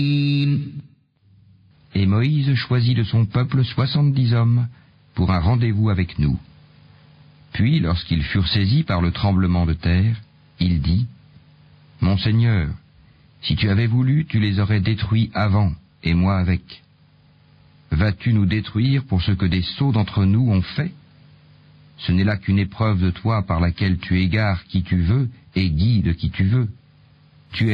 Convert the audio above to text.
Et Moïse choisit de son peuple 70 hommes pour un rendez-vous avec nous. Puis, lorsqu'ils furent saisis par le tremblement de terre, il dit, « Mon Seigneur, si tu avais voulu, tu les aurais détruits avant, et moi avec. Vas-tu nous détruire pour ce que des sots d'entre nous ont fait? Ce n'est là qu'une épreuve de toi par laquelle tu égares qui tu veux et guides qui tu veux.